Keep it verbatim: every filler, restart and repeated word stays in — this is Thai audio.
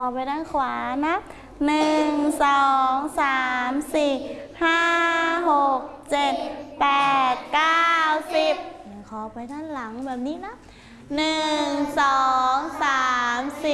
อไปด้านขวานับหนึ่งสองสามสี่ห้าหกเจ็ดแปดเก้าสิบคอไปด้านหลังแบบนี้นะหนึ่งสองสามสี่